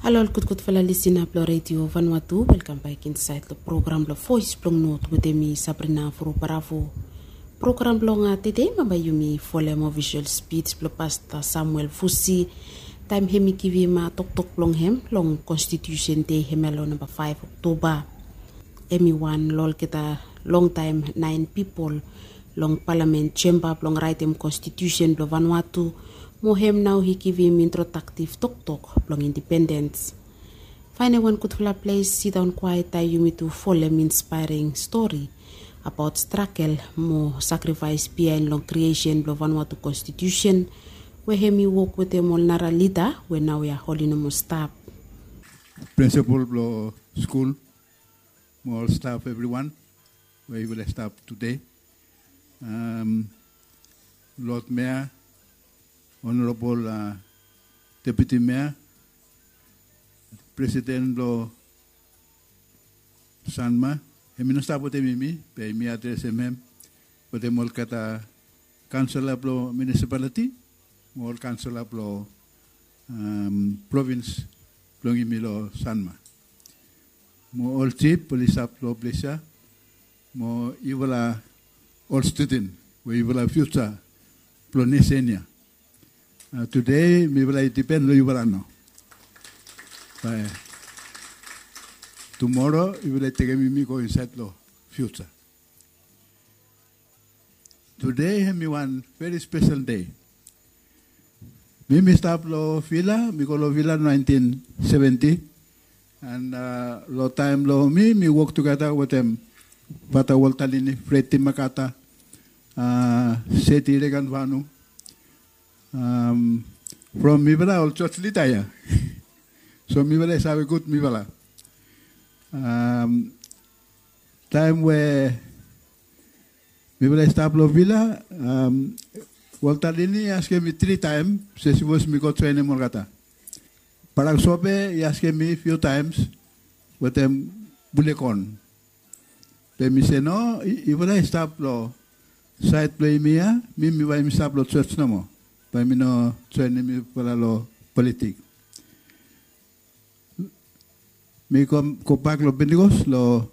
Hello, good fella listener plo radio Vanuatu. Welcome back inside the program lo Voice Plong Note with me Sabrina Furuparavo. Program lo nga today mabayumi folemo visual speech plo Pastor Samuel Fusi. Time hemi kivi ma tok plong hem long Constitution Day hemelo number 5 October. Emi one lol kita long time 9 people long Parliament chamber plong right Constitution plo Vanuatu. Mohem now he give him introductive talk long independence. Find one good place, sit down quiet, you me to follow him inspiring story about struggle, more sacrifice behind long creation of Vanuatu Constitution, where him work with the Molnara leader, where now we are holding him staff. Principal of school, more staff, everyone, where you will stop today. Lord Mayor, Honorable Deputy Mayor, President lo Sanma, hemi stop pote mimi, pe mi address him, pote mol kata council lo municipality, mol council lo province plongi lo Sanma. Mo all chief police lo blesha, mo iwala all student, we iwala future plonisenia. Today, mi will depend on you. Tomorrow, you will take me go inside the future. Today, me one very special day. Me start lo villa, me go lo villa 1970, and lo time lo me work together with them. Pata Waltalini, Fred Timakata, Seti Regan Vanu. From Mibala or church litaya. So Mibala is have a good Mibala. Time where Mibala Stablo Villa, Waltalini asked me 3 times, says he was me go train Morgata. Paragsope, he asked me a few times with them Bulekon. Then me say, no, Ibala Stablo side play me, me by me Stablo church no more. By me no training me para lo politik. Me come back lo bendigos lo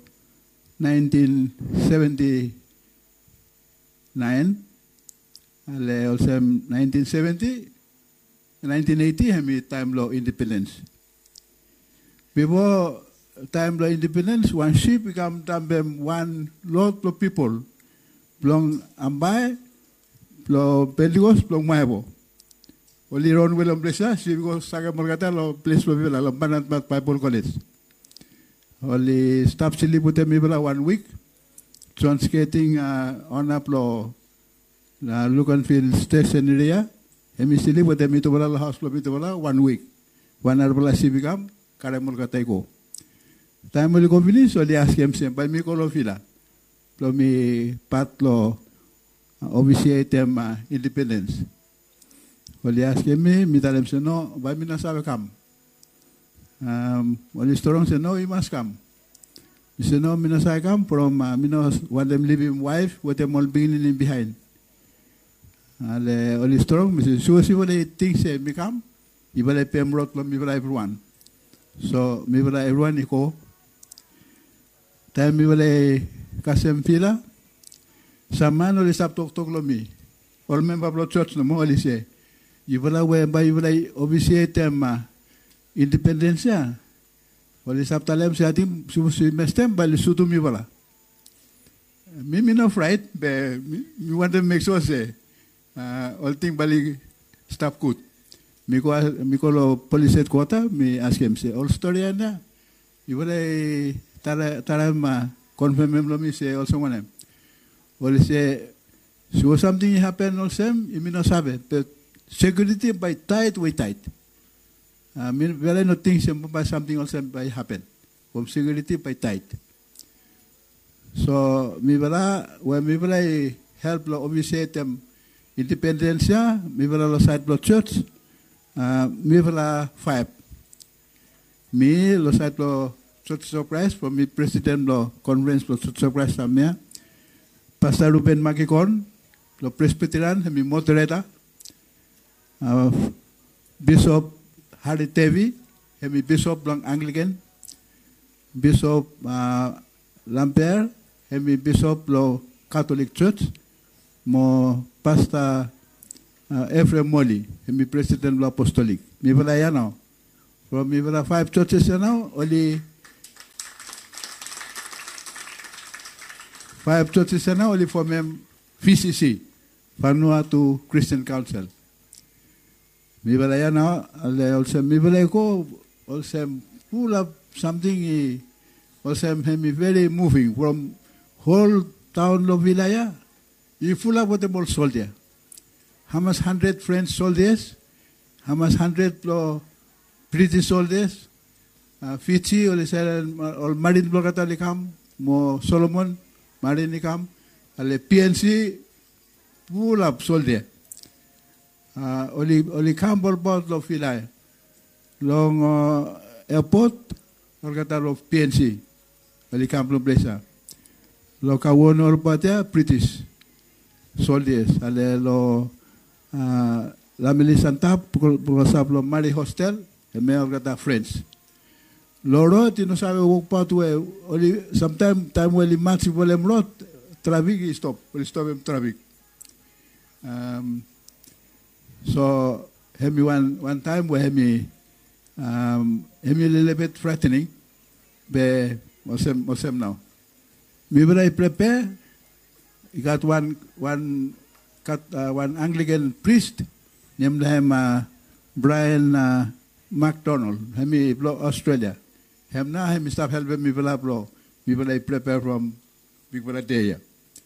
1979, ale also 1970, 1980 hemi time lo independence. Before time lo independence, one ship become tambem one lot of people, belong Ambay. Lo bendigos plong maibo. Oli Ron William Blesa, si ko saga morgata lo place lo vila lo Banat Bible College. Oli stop sili pute mi vila 1 week. Transkating on up lo na Lucanfield Station area. Emi sili pute mi to vila lo house lo mi to vila 1 week. 1 hour vila si bigam kare morgata ko. Time oli ko finish oli ask him sem by mi ko lo vila. Lo mi pat lo officiate them independence. Oli ask me, mi talem se no, why mi na sabe come? Oli strong se no, you must come. Mi se no, mi na sabe come from mi no want them living wife with them all beginning in behind. Ale oli strong, mi se so si wale think se mi come, I wale pem rock lo mi wale everyone. So mi wale everyone iko. Time mi wale kasem fila. Sama no le sap tok lo mi. All member of church no mo ali se. Ibala we ba ibala officiate ma independence ya. Oli sap talem se atim su mestem ba le sutu mi bala. Me no fright be mi want to make sure say all thing bali stop good. Mi ko lo police headquarter mi ask him say all story na. Ibala tara ma confirm lo mi say also one. Well, say, so something happened also, you may not have it, but security by tight, way tight. I mean, very not things by something also by happen. From security by tight. So, when me help obviously them independence, me lo side lo church, me 5. Me lo side lo church surprise from me president lo conference lo church surprise samia. Pastor Ruben Makikon, lo Presbyterian, mi moderator, Bishop Hari Tevi, hemi Bishop long Anglican, Bishop Lambert, hemi Bishop lo Catholic Church, mo Pastor Ephraim Molly, hemi President lo Apostolic. Mi wala yan now. From mi wala 5 churches yan now, only 5 churches yan now, only for them VCC, Vanuatu Christian Council. Mi wala yan now, also mi wala ko, also full of something, also hemi very moving from whole town lo Vilaya. You full of what about soldier. How much 100 French soldiers? How much 100 British soldiers? Fiji or Marine Blocatalicam, mo Solomon, Marinicam, ale PNC, full of soldier. Only Campbell Board of Vilaya. Long airport, or Gatar of PNC, only Campbell Blesa. Lo Kawon or Patia, British soldiers, ale lo la Melisanta, Pukasap lo Mari Hostel, e me Gata Friends. Loro, tino sabe walk part way, only sometime time when he match volem rot, traffic is stop him traffic. So hemi one time where hemi a little bit threatening, be mosem now. Me when I prepare, he got one Anglican priest named him Brian MacDonald. Hemi blow Australia. Him now hemi stop helping me blow blow. Me when I prepare from big day.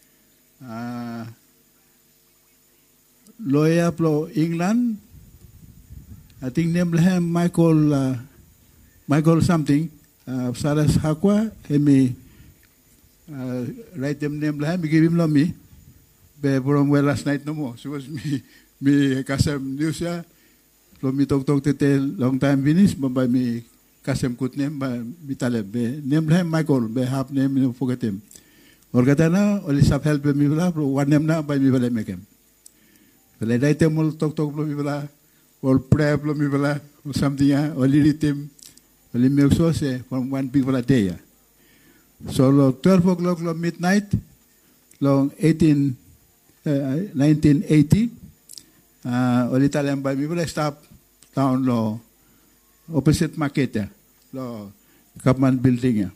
Lawyer blow England. I think named him Michael something. Saras Hakwa hemi write them name him. Give him lo me. Be from well last night no more. So was me kasem news ya. Lo mi talk tete long time finish. By me kasem kut name by mi taleb. Be name him Michael. Be half name no forget him. Or katana only sub help me bla. One name na by me bala make him. Bala write him all talk lo mi bala. Or pray lo mi bala. Or something ya. Only read him. Only make so say from one big bala day ya. So lo 12 o'clock lo midnight. Long 1980, Italian by me, but I stop down lo opposite Maketa, lo Kapman building.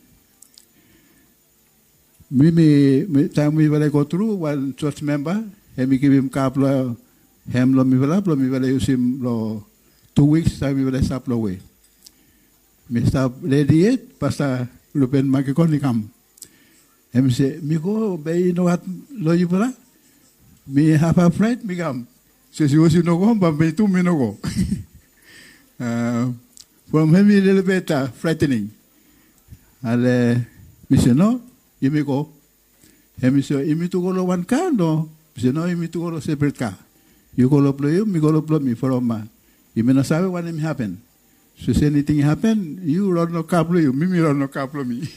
Me time we will go through one church member, and we give him couple hem lo me will use him lo 2 weeks time we will stop lo way. Me stop ready yet, Pastor Ruben Makikoni come. And say, me go, you know what lo you pala? Me have a friend, me come. So she was no go, but me too me no go. From him a little bit frightening. Ale, me say no, you may go. And me say, you me to go to one car, no? Me say no, you me to go to separate car. You go to blow you, me go to blow me for a man. You may not say what him happen. So say anything happen, you run no car blow you, me run no car blow me.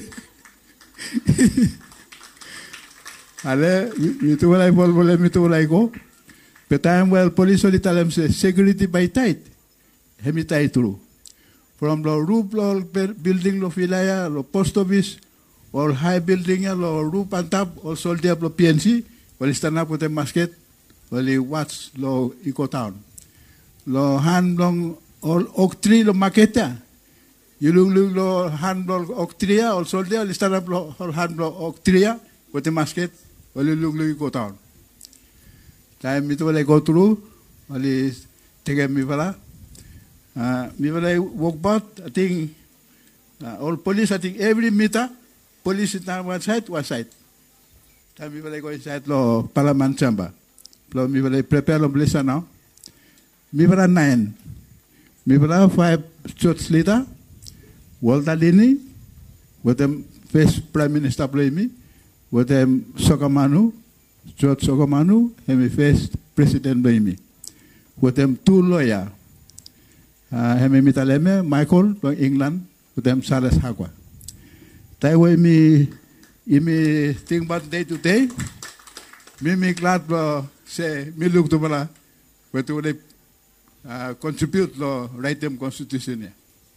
Ale, you to like volve me to like go. But time well police only tell them say security by tight. Hemi tight through. From the roof building lo Vilaya, lo post office, or high building lo roof and top, or soldier lo PNC, well stand up with a musket, well he watch lo Eco Town. Lo hand long all oak tree lo maketa. You look lo hand lo oak tree, or soldier, stand up lo hand lo oak tree with a musket. Well, you look go down. Time it will I go through. Well, is take me vala. Me will walk about. I think all police. I think every meter, police is on one side. Time me will I go inside lo Parliament chamber. Lo me will I prepare lo blessa now. Me will 9. Me will 5 church leader. Walter Lini, with them first Prime Minister play me. With them Sokamanu, George Sokamanu, and my first president by me. With them 2 lawyers, Hemi Mitaleme, Michael from England, with them Salas Hagwa. That way me think about day to day. Me glad say me look to bala, but they contribute to write them constitution.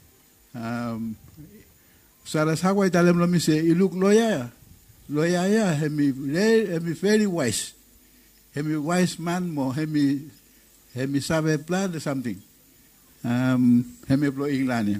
Saras Hawaii talem lo mi se iluk loya ya hemi very wise. Hemi wise man mo hemi sabe plan or something. Hemi blo England.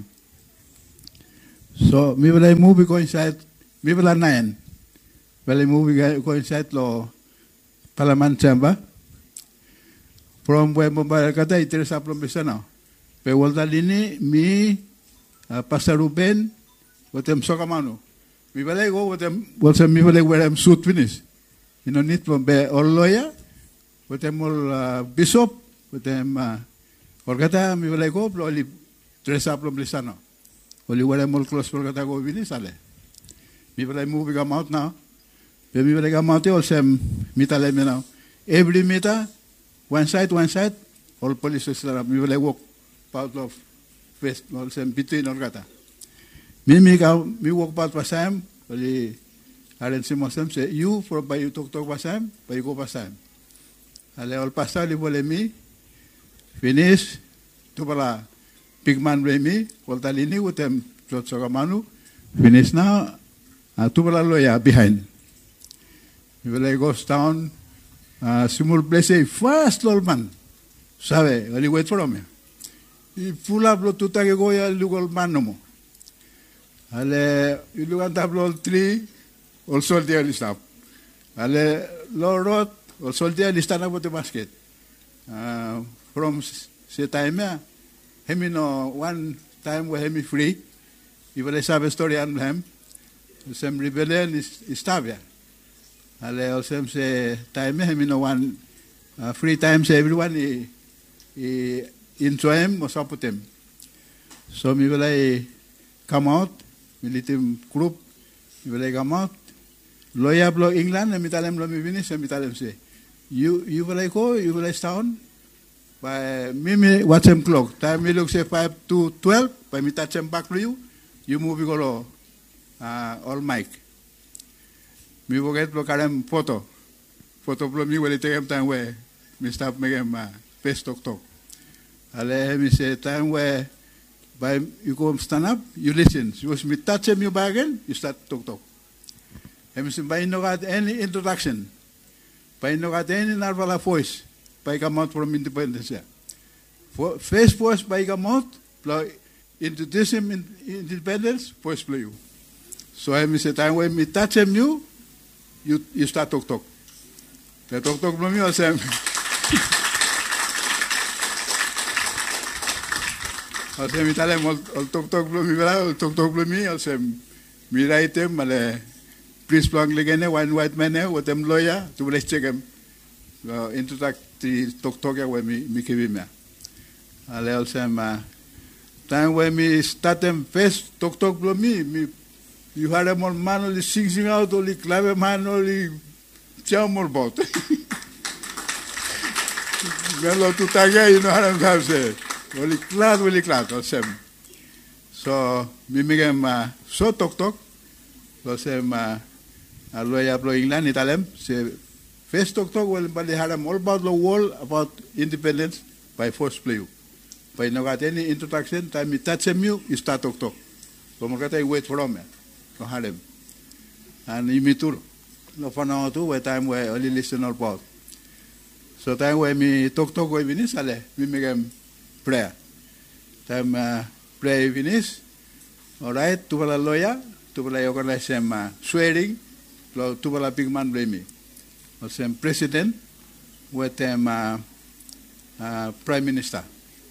So mi wala movie go inside mi wala nayan. Wala movie go inside lo Parliament chamber. From where mobile kata iteresa from bisana. Pe walta lini mi Pastor Ruben wotem sokamano. Mi wala go wotem mi wala where I'm suit finish. You know need from be all lawyer wotem all bishop wotem kata mi wala go lo li teresa from bisana. Oli wala more close for kata go finish ale. Mi wala move come out now. Pe mi wala come out also mitale me now. Every meter one side, all police officers mi wala walk part of face also between orgata. Mi walk part pasam, oli aren si mosem say you for by you talk pasam, by you go pasam. Ale all pasal li wala mi finish tu pala pigman mi all talini utem jot sokamanu finish na tu pala loya behind. Mi wala goes down simul place fast lol man. Sabe, ali wait for me. I pula blo tuta ke goya lugol manomo. Ale ilugan tablo 3 ol soldier listap. Ale lorot ol soldier listana bote basket. From se time hemi no one time where hemi free. Iwala sabe story an hem. Sem rebellion is tabia. Ale also say time hemi no one free time say everyone enjoy him or support him. So mi will come out, militim group, mi will come out. Lawyer blow England, and mi talem lo mi finish, and mi talem say, you will go, you will down. By me watch him clock. Time me look say 5 to 12. By me touch him back to you move go all mic. Mi will get block him photo blow mi will take him time where mi stop make him face talk. Ale mi say time where by you go stand up, you listen. You me touch him you bargain, you start talk. Hemi say by no got any introduction, by no got any narvala voice, by come out from independence. First voice by come out, introduce him in independence, voice play you. So hemi say time where me touch him you start talk. The talk blow me also. Also mi talem all talk blow me all talk blow me also mi write him ale please plug legene one white man with them lawyer to let's check him introductory talk where mi kibi me ale also time when me start them first talk blow me you had a more manually singing out only clave manually chamor bot. Melo tu taga you know how to say. Only clad also. So mi migem so talk lo sem aloya blo England Italem se first talk well but they had all about the world about independence by first play. By no got any introduction time me touch him you start talk. So mo kata wait for me. No harem. And imitur. No for now too where time where only listen about. So time where me talk we finish ale mi megam prayer. Time pray finish. All right, tu bala lawyer, tu bala organize some swearing, tu bala big man blame me. Or some president with them prime minister.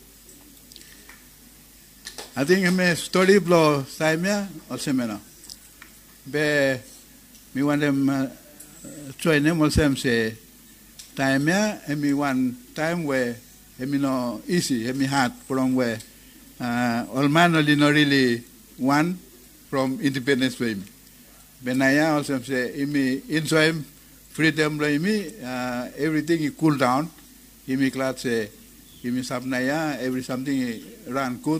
I think me story blow time ya or semena. Be me want them join them or some say time ya and me one time where me no easy, me hard from where all man only no really one from independence way me. Benaya also say me enjoy freedom way me everything he cool down. He me glad say he me sabnaya every something run good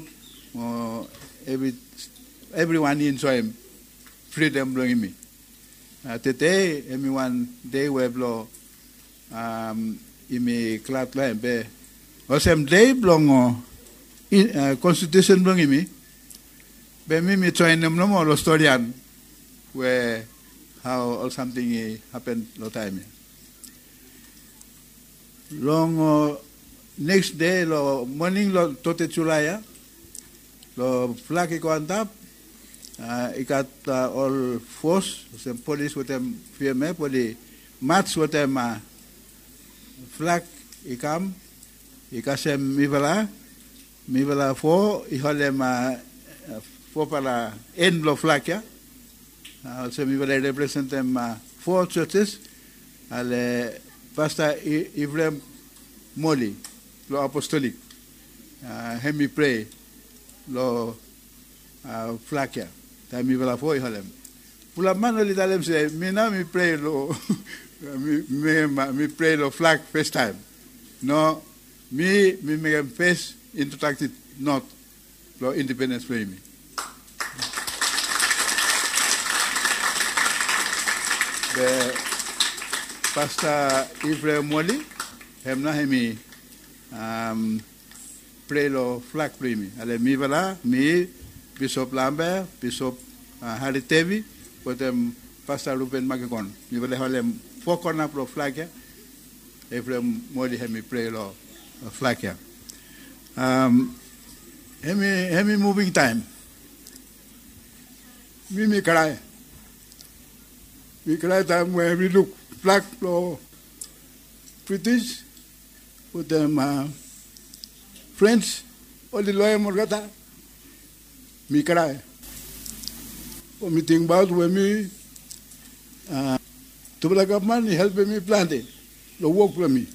everyone enjoy freedom way me. Today me one day we blow he me glad like be. Osem day belong constitution belong me. Be me join them no more lo storyan where how or something happened lo time. Long next day lo morning lo tote chulaya lo flag ko antap ikat all force some police with them firme poli match with them flag ikam ikasem mivala fo iholem fo para end lo flag ya also mivala represent them 4 churches ale Pastor Ibrahim Moli lo apostolic hemi pray lo flag ya ta mivala fo iholem pula mano li dalem se mina mi pray lo mi pray lo flag first time no me make face interacted not lo independence play me the Pastor Ibrahim Moli hemna hemi pray lo flag play me ale mi vala mi Bishop Lambert Bishop Haritevi with them Pastor Ruben Magakon mi vala halem four corner pro flag ya Ibrahim Moli hemi pray lo flag ya hemi moving time mi cry time when we look flag lo British with them French only lawyer morgata mi cry o mi think about when me to the government help me plant it the work for me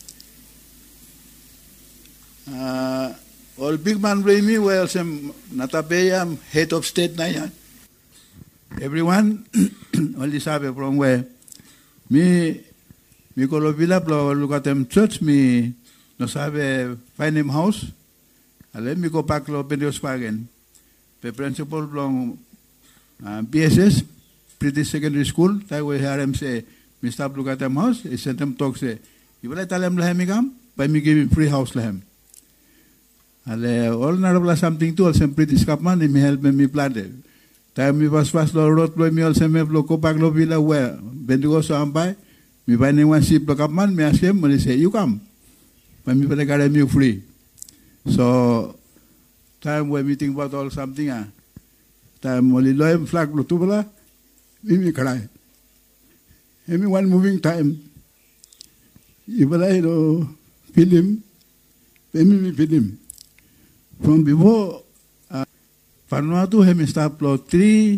all big man bring me well some natapeya head of state na yan everyone only sabe from where mi kolovila plo look at them church mi no sabe find him house ale mi ko paklo pendios pagen pe principal from BSS British Secondary School tai we hear him say mi stop look at them house he sent them talk say you will tell him lahem igam by me give him free house lahem ale all narabla something to all some British kapman mi help me plant it time mi was lo road lo mi all some lo ko paklo villa where bendigo so ambai mi by one ship lo kapman mi ask him and say you come by me pala gare mi free so time we meeting about all something time only lo flag lo tubala mi cry every one moving time ibala lo film mi film from before Vanuatu hemi stop lo three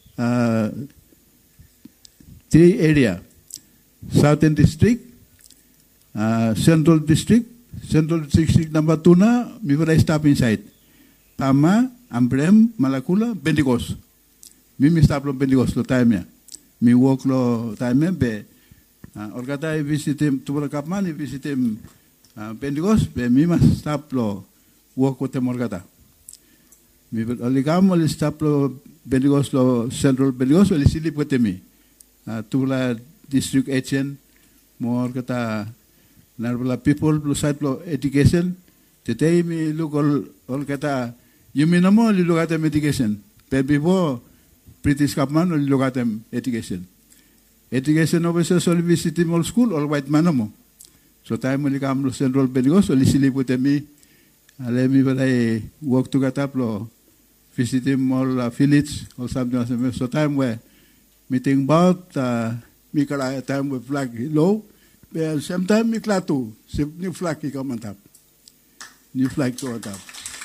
area Southern District Central District number 2 na mi wala stop inside Pama Ambrem Malakula Bendigos mi stop lo Bendigos lo time ya mi walk lo time be orgata visit him to kapman visit him Bendigos be mi mas stop lo walk with orgata mi oligam oli stop lo Bendigos lo Central Bendigos oli silip with me tula district agent more kata narvala people lo side lo education today mi look all kata you mean mo li look at education pe before British kapman oli look at education officer sol visit all school all white man mo so time oli kam lo Central Bendigos oli silip with me ale mi balai work to kata lo visit him all village or something so time where meeting about mi kala time with flag low but sometime mi klatu new flag ki kamantap new flag to atap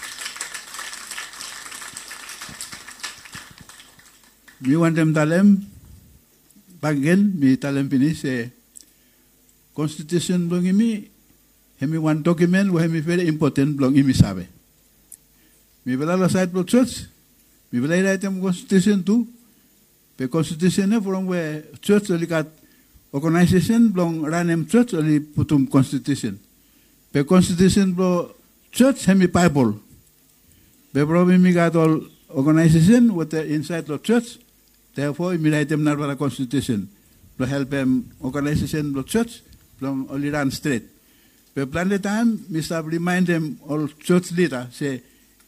mi want them talem bagen mi talem finish constitution belong mi hemi one document where hemi very important belong mi sabe mi bela la side pro church mi bela ira tem constitution tu pe constitution ne from where church likat organization belong ranem church oli putum constitution pe constitution blo church hemi bible be probably mi got all organization with the inside the church therefore mi write them narvala constitution to help them organization the church from only run straight pe plan the time mi start remind them all church leader say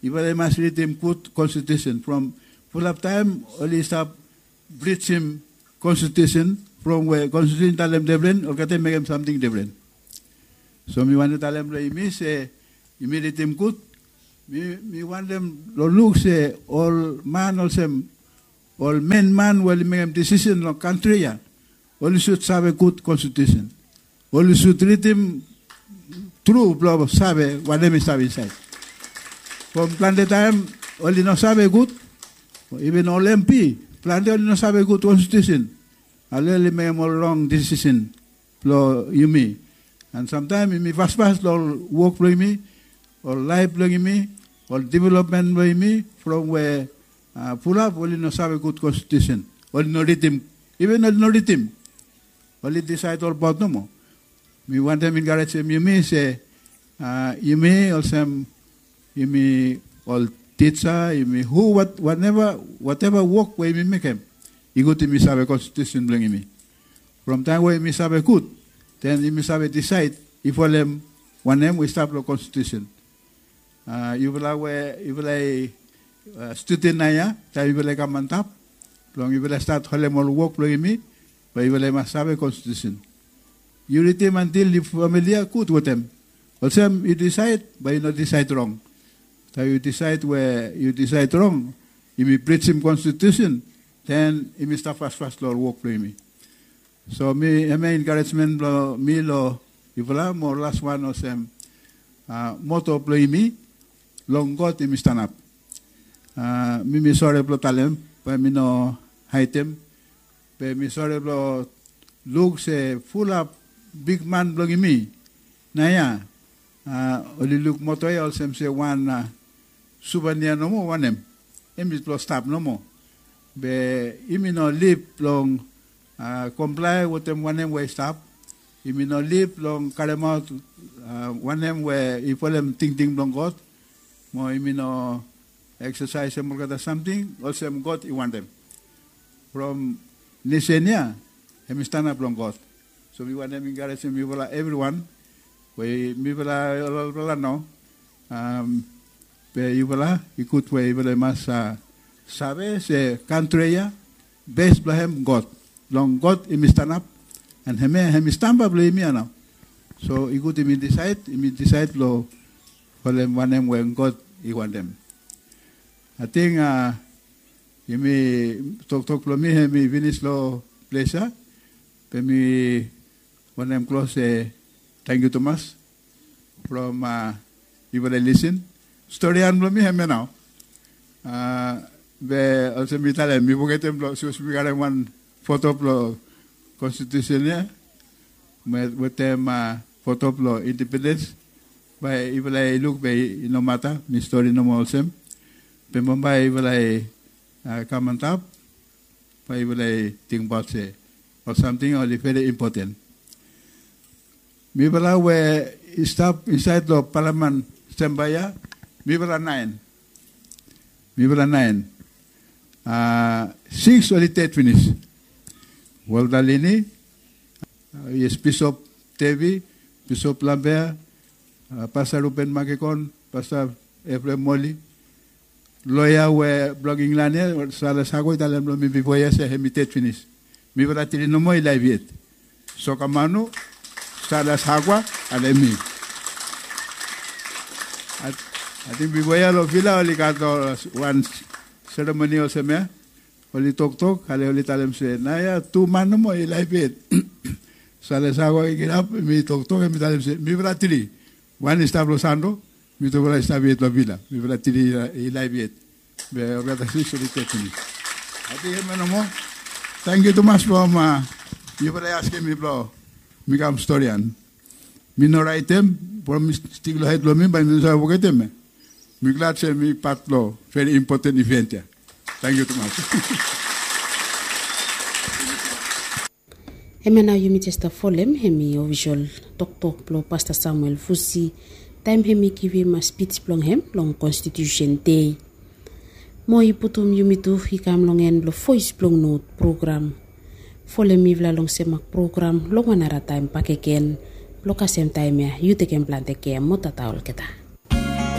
Ibalay mas ritim kut constitution. From full of time, only stop breach him constitution from where constitution talem different or kate make him something different. So me want to tell them me say immediate kut. Me want them lo look say all man all men man will make him decision no country ya. Only should have a good constitution. Only should read him true blow sabe what them is inside. From plan the time only no sabe good. Even all MP plan the only no sabe good constitution. Only make him all wrong decision. Blow you me. And sometimes me fast all work for me. Or life blowing me, or development blowing me, from where pull up, only no have a good constitution, only no rhythm, even no rhythm, only decide all about no more. Me want them encourage him, you may say, you may also, you may all teacher, you may who, whatever work where you make him, you go to me have a constitution blowing me. From time where me have a good, then you must have a decide, if all them, one them we start the constitution. You will student naya, tayo will like a mantap. Long you will start holemol work plug me, but you will must have a constitution. You retain until the familiar good with them. Also, you decide, but you not decide wrong. So you decide where you decide wrong. If you preach him constitution, then you must start fast Lord work plug me. So me encouragement me lo you will more last one or some motto play me. Long God imi stand up. Mi sorry blo talem, pa mi no item, pa mi sorry blo look se full up big man blogi mi. Naya, oli look moto ya olsem se one souvenir no mo wanem. Imi blo stop no mo. Be imi no live long comply with them wanem way stop. Imi no live long kalemot wanem where if them ting long God. Mo imino exercise mo kada something also God I want them from Nisenia him stand up long God so we want them encourage me wala everyone we mi wala no pe wala ikut we wala mas sabe se country ya best blahem God long God him stand up and him stand up le mi ana so ikut him decide lo wala one when God I want them. I think you may talk for me, me finish lo pleasure. But me when I'm close, thank you Thomas from you will listen. Story and me now. Be also me tell me forget them so we got one photo of constitution yeah. With them photo of independence. By ibalay look by no matter my story no more sem pembambay ibalay kamantap by ibalay think about say or something only very important mi bala we stop inside the parliament sembaya mi bala 9 6 only 8 finish Waldalini yes Bishop Tevi Bishop Lambert Pastor Ruben Makekon, Pastor Ephraim Molly, lawyer we blogging lane, sala sago italam lo mi bivoya se hemitet finish. Mi beratili no mo ilaiviet. So kamano, sala sagwa alemi. I think bivoya lo vila oli kato one ceremony o seme, oli tok, kale oli talem se, naya tu mano mo ilaiviet. Sala sagwa ikirap, mi tok, mi talem se, mi beratili. One is tablosando, mi to vola sta viet la vila, mi vola tiri ilai viet. Be organization di tekni. Ati hermano mo. Thank you Thomas for you vola ask me bro. Mi kam storyan. Mi no item por mi stiglo het lo mi ba mi sa vogetem. Mi glad se mi patlo very important event. Thank you Thomas. Hemena yumi testa folem hemi official tok plo Pastor Samuel Fusi time hemi kiwi ma speech plong hem long Constitution Day. Mo iputum yumi tu hikam longen lo voice plong note program. Folem ivla long semak program long wanara time pakeken lo kasem time ya yute kem plante kem motataol kita.